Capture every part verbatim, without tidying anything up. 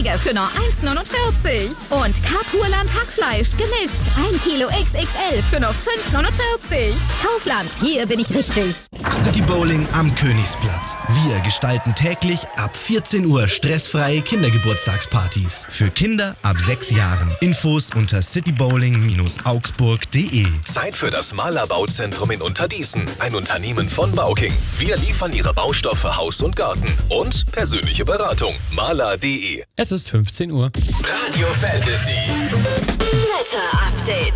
Ziege für nur eins neunundvierzig. Und Karpurland Hackfleisch gemischt. ein Kilo X X L für nur fünf neunundvierzig. Kaufland, hier bin ich richtig. City Bowling am Königsplatz. Wir gestalten täglich ab vierzehn Uhr stressfreie Kindergeburtstagspartys. Für Kinder ab sechs Jahren. Infos unter citybowling augsburg punkt de. Zeit für das Mahler Bauzentrum in Unterdießen. Ein Unternehmen von Bauking. Wir liefern Ihre Baustoffe Haus und Garten. Und persönliche Beratung. mahler punkt de. Es ist fünfzehn Uhr. Radio Fantasy. Wetter-Update.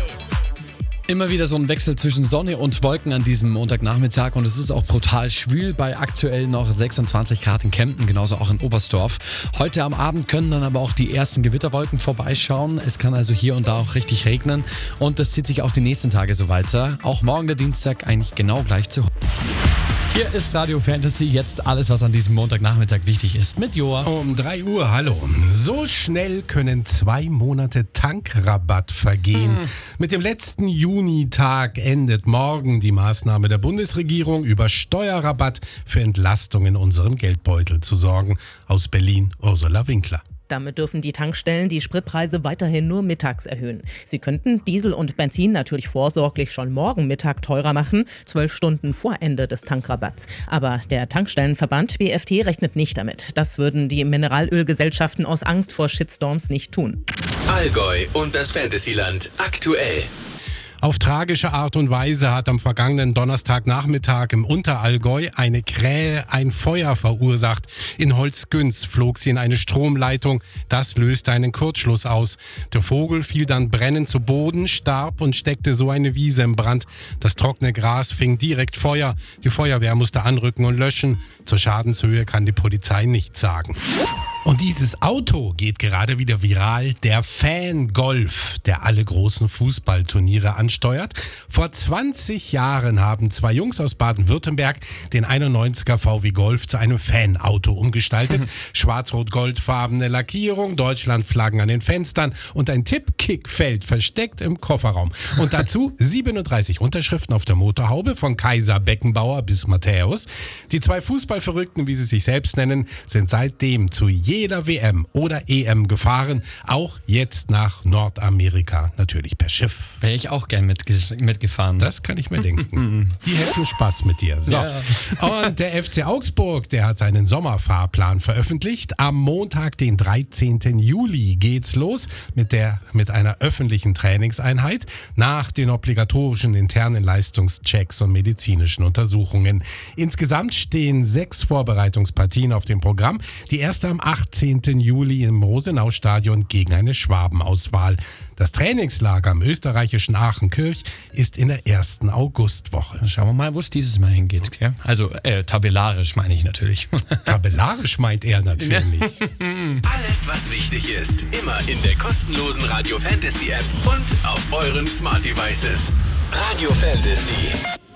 Immer wieder so ein Wechsel zwischen Sonne und Wolken an diesem Montagnachmittag und es ist auch brutal schwül bei aktuell noch sechsundzwanzig Grad in Kempten, genauso auch in Oberstdorf. Heute am Abend können dann aber auch die ersten Gewitterwolken vorbeischauen. Es kann also hier und da auch richtig regnen und das zieht sich auch die nächsten Tage so weiter. Auch morgen der Dienstag eigentlich genau gleich zu. Hier ist Radio Fantasy, jetzt alles, was an diesem Montagnachmittag wichtig ist, mit Joa. Um drei Uhr, hallo. So schnell können zwei Monate Tankrabatt vergehen. Mhm. Mit dem letzten Junitag endet morgen die Maßnahme der Bundesregierung, über Steuerrabatt für Entlastung in unserem Geldbeutel zu sorgen. Aus Berlin, Ursula Winkler. Damit dürfen die Tankstellen die Spritpreise weiterhin nur mittags erhöhen. Sie könnten Diesel und Benzin natürlich vorsorglich schon morgen Mittag teurer machen, zwölf Stunden vor Ende des Tankrabatts. Aber der Tankstellenverband B F T rechnet nicht damit. Das würden die Mineralölgesellschaften aus Angst vor Shitstorms nicht tun. Allgäu und das Fantasyland aktuell. Auf tragische Art und Weise hat am vergangenen Donnerstagnachmittag im Unterallgäu eine Krähe ein Feuer verursacht. In Holzgünz flog sie in eine Stromleitung. Das löste einen Kurzschluss aus. Der Vogel fiel dann brennend zu Boden, starb und steckte so eine Wiese in Brand. Das trockene Gras fing direkt Feuer. Die Feuerwehr musste anrücken und löschen. Zur Schadenshöhe kann die Polizei nichts sagen. Und dieses Auto geht gerade wieder viral. Der Fan-Golf, der alle großen Fußballturniere ansteuert. Vor zwanzig Jahren haben zwei Jungs aus Baden-Württemberg den einundneunziger V W Golf zu einem Fan-Auto umgestaltet. Schwarz-rot-goldfarbene Lackierung, Deutschlandflaggen an den Fenstern und ein Tippkickfeld versteckt im Kofferraum. Und dazu siebenunddreißig Unterschriften auf der Motorhaube von Kaiser Beckenbauer bis Matthäus. Die zwei Fußballverrückten, wie sie sich selbst nennen, sind seitdem zu jeder W M oder E M gefahren, auch jetzt nach Nordamerika, natürlich per Schiff. Wäre ich auch gern mitge- mitgefahren. Das kann ich mir denken. Die hätten Spaß mit dir. So. Ja. Und der F C Augsburg, der hat seinen Sommerfahrplan veröffentlicht. Am Montag, den dreizehnten Juli, geht's los mit, der, mit einer öffentlichen Trainingseinheit nach den obligatorischen internen Leistungschecks und medizinischen Untersuchungen. Insgesamt stehen sechs Vorbereitungspartien auf dem Programm. Die erste am achtzehnten Juli im Rosenau-Stadion gegen eine Schwabenauswahl. Das Trainingslager am österreichischen Aachenkirch ist in der ersten Augustwoche. Schauen wir mal, wo es dieses Mal hingeht. Gell? Also äh, tabellarisch meine ich natürlich. Tabellarisch meint er natürlich. Alles, was wichtig ist, immer in der kostenlosen Radio Fantasy App und auf euren Smart Devices. Radio Fantasy.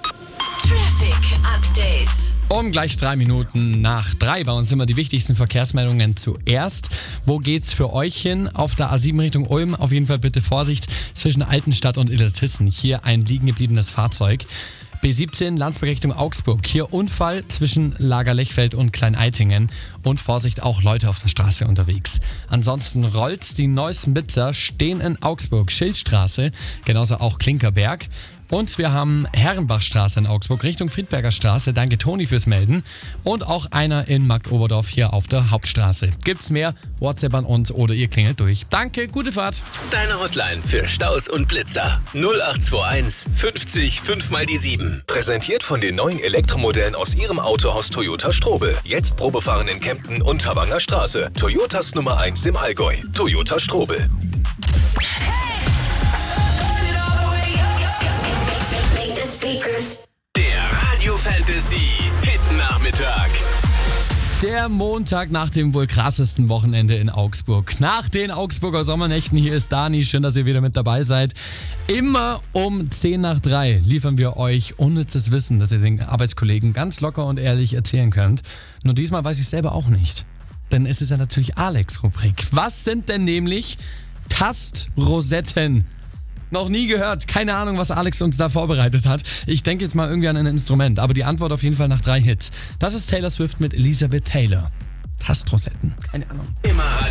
Traffic Update. Um gleich drei Minuten nach drei bei uns immer die wichtigsten Verkehrsmeldungen zuerst. Wo geht's für euch hin? Auf der A sieben Richtung Ulm auf jeden Fall bitte Vorsicht zwischen Altenstadt und Illertissen. Hier ein liegen gebliebenes Fahrzeug. B siebzehn Landsberg Richtung Augsburg. Hier Unfall zwischen Lagerlechfeld und Klein-Eitingen. Und Vorsicht, auch Leute auf der Straße unterwegs. Ansonsten rollt's. Die neuesten Blitzer stehen in Augsburg. Schildstraße, genauso auch Klinkerberg. Und wir haben Herrenbachstraße in Augsburg Richtung Friedberger Straße. Danke Toni fürs Melden. Und auch einer in Marktoberdorf hier auf der Hauptstraße. Gibt's mehr? WhatsApp an uns oder ihr klingelt durch. Danke, gute Fahrt. Deine Hotline für Staus und Blitzer. null acht zwei eins fünfzig fünf mal die sieben. Präsentiert von den neuen Elektromodellen aus Ihrem Autohaus Toyota Strobel. Jetzt Probefahren in Kempten und Havanger Straße. Toyotas Nummer eins im Allgäu. Toyota Strobel. Der Radio Fantasy Hit Nachmittag. Der Montag nach dem wohl krassesten Wochenende in Augsburg. Nach den Augsburger Sommernächten, hier ist Dani. Schön, dass ihr wieder mit dabei seid. Immer um zehn nach drei liefern wir euch unnützes Wissen, das ihr den Arbeitskollegen ganz locker und ehrlich erzählen könnt. Nur diesmal weiß ich selber auch nicht. Denn es ist ja natürlich Alex-Rubrik. Was sind denn nämlich Tastrosetten? Noch nie gehört. Keine Ahnung, was Alex uns da vorbereitet hat. Ich denke jetzt mal irgendwie an ein Instrument. Aber die Antwort auf jeden Fall nach drei Hits. Das ist Taylor Swift mit Elizabeth Taylor. Tastrosetten. Keine Ahnung. Immer